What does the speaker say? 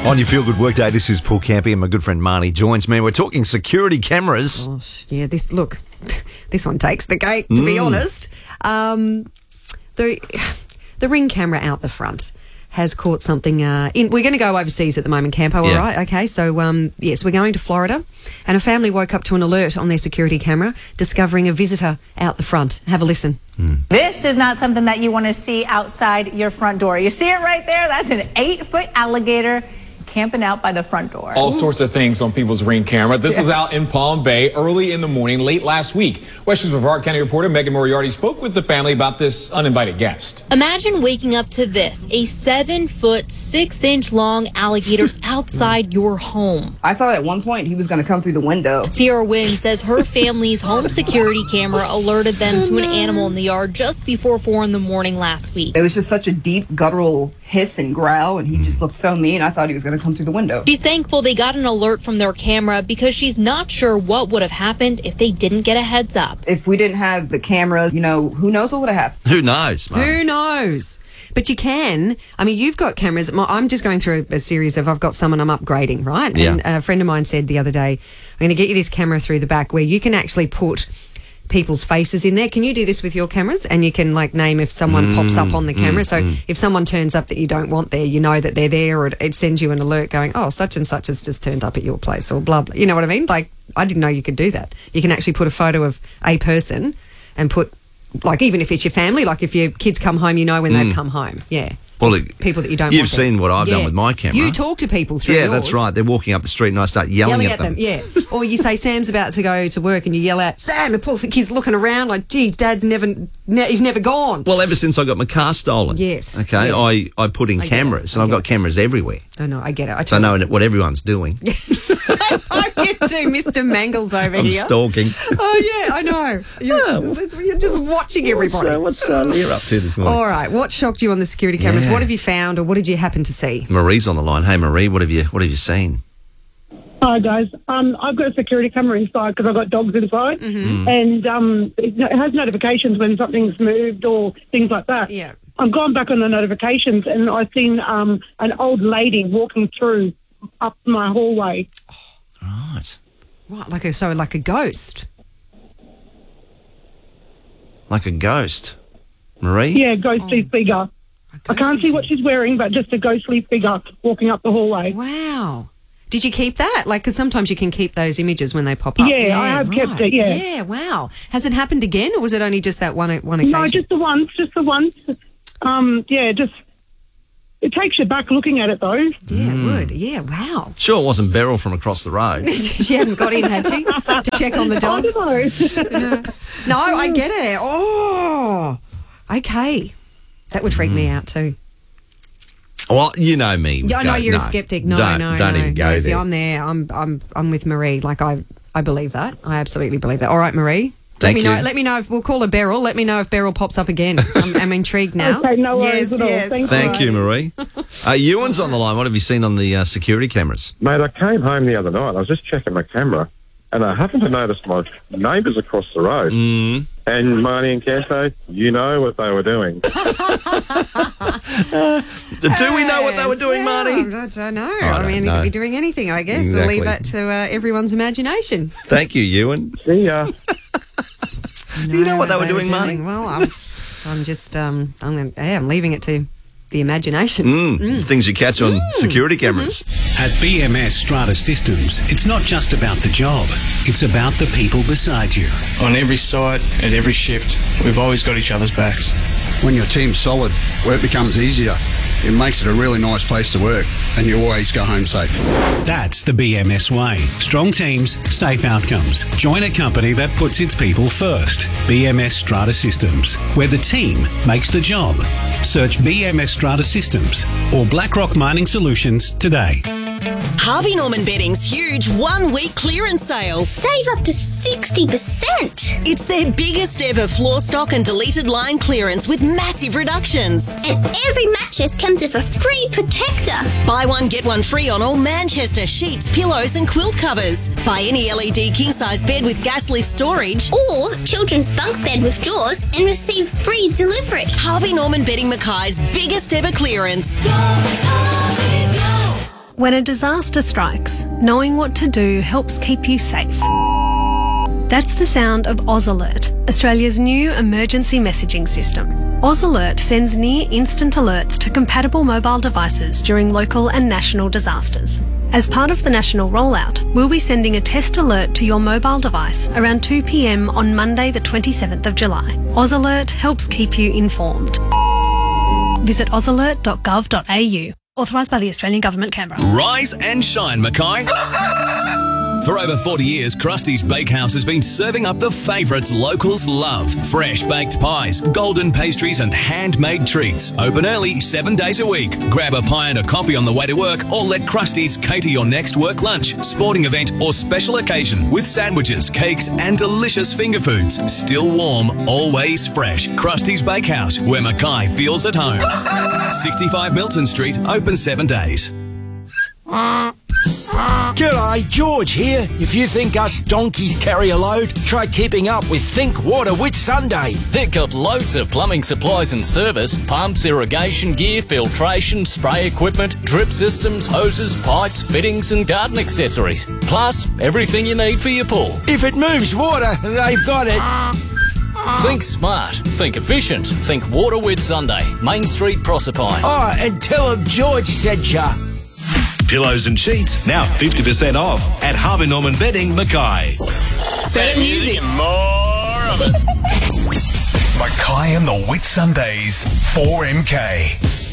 On your Feel Good Workday, this is Paul Campy and my good friend Marnie joins me. We're talking security cameras. Gosh, yeah, this one takes the cake, to be honest. The Ring camera out the front has caught something. We're going to go overseas at the moment, Campo, all right? Okay, so yes, we're going to Florida, and a family woke up to an alert on their security camera discovering a visitor out the front. Have a listen. This is not something that you want to see outside your front door. You see it right there? That's an 8-foot alligator camping out by the front door. All sorts of things on people's Ring camera. This is out in Palm Bay early in the morning, late last week. Western's Brevard County reporter Megan Moriarty spoke with the family about this uninvited guest. Imagine waking up to this, a 7-foot, 6-inch long alligator outside your home. I thought at one point he was going to come through the window. Sierra Wynn says her family's home security camera alerted them to an animal in the yard just before 4 in the morning last week. It was just such a deep guttural hiss and growl, and he just looked so mean. I thought he was going to come through the window. She's thankful they got an alert from their camera because she's not sure what would have happened if they didn't get a heads up. If we didn't have the cameras, who knows what would have happened? Who knows, mate? Who knows? But you can. I mean, you've got cameras. I'm just going through a series of, I've got someone I'm upgrading, right? Yeah. And a friend of mine said the other day, I'm going to get you this camera through the back where you can actually put people's faces in there. Can you do this with your cameras? And you can name if someone pops up on the camera. So if someone turns up that you don't want there, you know that they're there, or it sends you an alert going, oh, such and such has just turned up at your place, or blah, blah. You know what I mean? I didn't know you could do that. You can actually put a photo of a person and put, even if it's your family, if your kids come home, you know when they've come home. Yeah. Well, people that you don't want. You've seen what I've done with my camera. You talk to people through yours. Yeah, that's right. They're walking up the street and I start yelling at them. Yeah. Or you say, Sam's about to go to work, and you yell out, Sam, the poor kid's looking around geez, Dad's he's never gone. Well, ever since I got my car stolen. Yes. Okay, yes. I put in cameras, and I've got cameras everywhere. I know, I get it. So I know what everyone's doing. I get to Mr. Mangles over I'm here. stalking. Oh, yeah, I know. You're just watching everybody. What's Leah up to this morning? All right, what shocked you on the security cameras? Yeah. What have you found, or what did you happen to see? Marie's on the line. Hey, Marie, what have you seen? Hi, guys. I've got a security camera inside because I've got dogs inside, and it has notifications when something's moved or things like that. Yeah. I've gone back on the notifications, and I've seen an old lady walking through up my hallway. Right. Right, like a ghost. Like a ghost. Marie? Yeah, ghostly figure. I can't see what she's wearing, but just a ghostly figure walking up the hallway. Wow. Did you keep that? Because sometimes you can keep those images when they pop up. Yeah, I have kept it, yeah. Yeah, wow. Has it happened again, or was it only just that one occasion? No, just the once. It takes you back looking at it, though. Yeah, it would. Yeah, wow. Sure it wasn't Beryl from across the road. She hadn't got in, had she? To check on the dogs? No, I get it. Oh, okay. That would freak me out too. Well, you know me. I know you're a skeptic. No, don't even go there. See, I'm there. I'm with Marie. I believe that. I absolutely believe that. All right, Marie. Thank you. Let me know if we'll call her Beryl. Let me know if Beryl pops up again. I'm intrigued now. Okay, no worries at all. Yes. Thank you, Marie. Ewan's on the line. What have you seen on the security cameras? Mate, I came home the other night. I was just checking my camera, and I happened to notice my neighbours across the road. And Marnie and Canto, you know what they were doing. Do we know what they were doing, Marnie? I don't know. I mean, they could be doing anything, I guess. Exactly. We'll leave that to everyone's imagination. Thank you, Ewan. See ya. Do you know what they were doing, Marnie? Well, I'm just I'm leaving it to the imagination. Things you catch on security cameras. At BMS Strata Systems, it's not just about the job, it's about the people beside you. On every site, at every shift, we've always got each other's backs. When your team's solid, work becomes easier. It makes it a really nice place to work, and you always go home safe. That's the BMS way. Strong teams, safe outcomes. Join a company that puts its people first. BMS Strata Systems, where the team makes the job. Search BMS Strata Systems or BlackRock Mining Solutions today. Harvey Norman Bedding's huge 1-week clearance sale. Save up to 60%. It's their biggest ever floor stock and deleted line clearance with massive reductions. And every mattress comes with a free protector. Buy one, get one free on all Manchester sheets, pillows and quilt covers. Buy any LED king-size bed with gas lift storage. Or children's bunk bed with drawers and receive free delivery. Harvey Norman Bedding Mackay's biggest ever clearance. When a disaster strikes, knowing what to do helps keep you safe. That's the sound of Oz Alert, Australia's new emergency messaging system. Oz Alert sends near-instant alerts to compatible mobile devices during local and national disasters. As part of the national rollout, we'll be sending a test alert to your mobile device around 2 p.m. on Monday the 27th of July. Oz Alert helps keep you informed. Visit ozalert.gov.au. Authorised by the Australian Government, Canberra. Rise and shine, Mackay. For over 40 years, Krusty's Bakehouse has been serving up the favourites locals love. Fresh baked pies, golden pastries and handmade treats. Open early 7 days a week. Grab a pie and a coffee on the way to work or let Krusty's cater your next work lunch, sporting event or special occasion with sandwiches, cakes and delicious finger foods. Still warm, always fresh. Krusty's Bakehouse, where Mackay feels at home. 65 Milton Street, open 7 days. G'day, George here. If you think us donkeys carry a load, try keeping up with Think Water Whitsunday. They've got loads of plumbing supplies and service, pumps, irrigation gear, filtration, spray equipment, drip systems, hoses, pipes, fittings and garden accessories. Plus, everything you need for your pool. If it moves water, they've got it. Think smart, think efficient, think Water Whitsunday, Main Street, Proserpine. Oh, and tell them George sent ya. Pillows and sheets now 50% off at Harvey Norman Bedding, Mackay. Better music, more of it. Mackay and the Whitsundays, 4MK.